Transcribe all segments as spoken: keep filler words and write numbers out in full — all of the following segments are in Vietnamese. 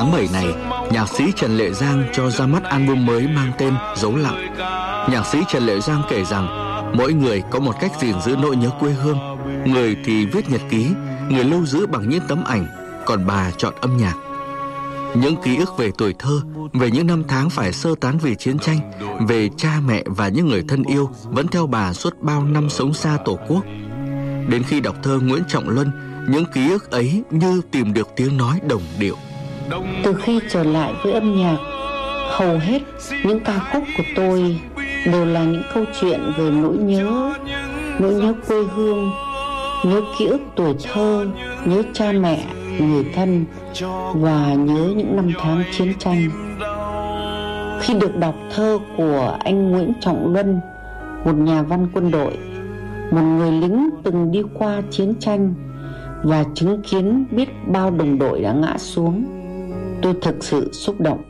Tháng bảy này, nhạc sĩ Trần Lệ Giang cho ra mắt album mới mang tên Dấu Lặng. Nhạc sĩ Trần Lệ Giang kể rằng mỗi người có một cách gìn giữ nỗi nhớ quê hương. Người thì viết nhật ký, người lưu giữ bằng những tấm ảnh, còn bà chọn âm nhạc. Những ký ức về tuổi thơ, về những năm tháng phải sơ tán vì chiến tranh, về cha mẹ và những người thân yêu vẫn theo bà suốt bao năm sống xa Tổ quốc. Đến khi đọc thơ Nguyễn Trọng Luân, những ký ức ấy như tìm được tiếng nói đồng điệu. Từ khi trở lại với âm nhạc, hầu hết những ca khúc của tôi đều là những câu chuyện về nỗi nhớ, nỗi nhớ quê hương, nhớ ký ức tuổi thơ, nhớ cha mẹ, người thân và nhớ những năm tháng chiến tranh. Khi được đọc thơ của anh Nguyễn Trọng Luân, một nhà văn quân đội, một người lính từng đi qua chiến tranh và chứng kiến biết bao đồng đội đã ngã xuống, tôi thực sự xúc động.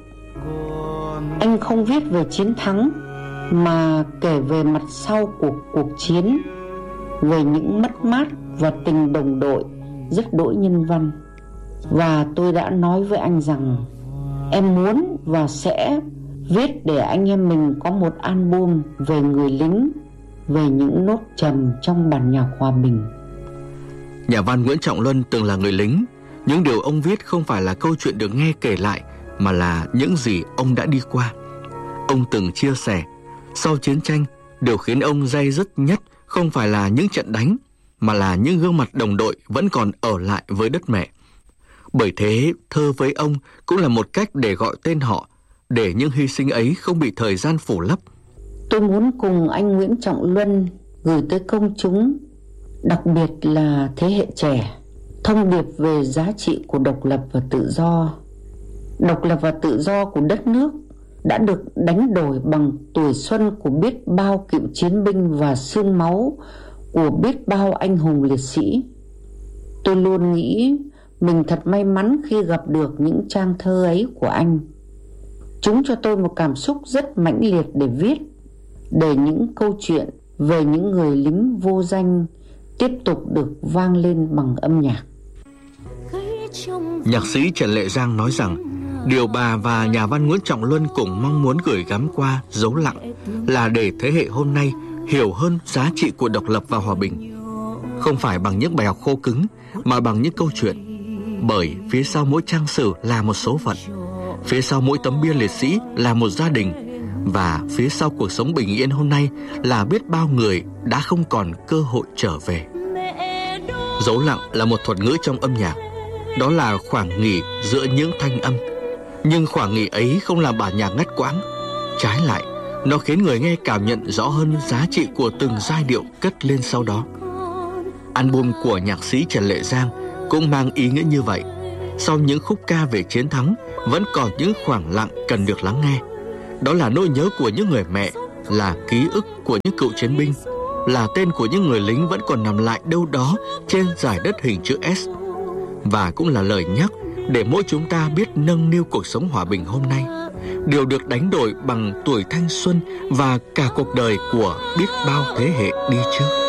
Anh không viết về chiến thắng mà kể về mặt sau của cuộc chiến, về những mất mát và tình đồng đội rất đỗi nhân văn. Và tôi đã nói với anh rằng em muốn và sẽ viết để anh em mình có một album về người lính, về những nốt trầm trong bản nhạc hòa bình. Nhà văn Nguyễn Trọng Luân từng là người lính. Những điều ông viết không phải là câu chuyện được nghe kể lại, mà là những gì ông đã đi qua. Ông từng chia sẻ, sau chiến tranh, điều khiến ông day dứt nhất không phải là những trận đánh, mà là những gương mặt đồng đội vẫn còn ở lại với đất mẹ. Bởi thế, thơ với ông cũng là một cách để gọi tên họ, để những hy sinh ấy không bị thời gian phủ lấp. Tôi muốn cùng anh Nguyễn Trọng Luân gửi tới công chúng, đặc biệt là thế hệ trẻ, thông điệp về giá trị của độc lập và tự do. Độc lập và tự do của đất nước đã được đánh đổi bằng tuổi xuân của biết bao cựu chiến binh và xương máu của biết bao anh hùng liệt sĩ. Tôi luôn nghĩ mình thật may mắn khi gặp được những trang thơ ấy của anh. Chúng cho tôi một cảm xúc rất mãnh liệt để viết, để những câu chuyện về những người lính vô danh tiếp tục được vang lên bằng âm nhạc. Nhạc sĩ Trần Lệ Giang nói rằng điều bà và nhà văn Nguyễn Trọng Luân cùng mong muốn gửi gắm qua Dấu Lặng là để thế hệ hôm nay hiểu hơn giá trị của độc lập và hòa bình. Không phải bằng những bài học khô cứng, mà bằng những câu chuyện. Bởi phía sau mỗi trang sử là một số phận, phía sau mỗi tấm bia liệt sĩ là một gia đình, và phía sau cuộc sống bình yên hôm nay là biết bao người đã không còn cơ hội trở về. Dấu lặng là một thuật ngữ trong âm nhạc. Đó là khoảng nghỉ giữa những thanh âm. Nhưng khoảng nghỉ ấy không làm bản nhạc ngắt quãng. Trái lại, nó khiến người nghe cảm nhận rõ hơn giá trị của từng giai điệu cất lên sau đó. Album của nhạc sĩ Trần Lệ Giang cũng mang ý nghĩa như vậy. Sau những khúc ca về chiến thắng, vẫn còn những khoảng lặng cần được lắng nghe. Đó là nỗi nhớ của những người mẹ, là ký ức của những cựu chiến binh, là tên của những người lính vẫn còn nằm lại đâu đó trên dải đất hình chữ S. Và cũng là lời nhắc để mỗi chúng ta biết nâng niu cuộc sống hòa bình hôm nay, điều được đánh đổi bằng tuổi thanh xuân và cả cuộc đời của biết bao thế hệ đi trước.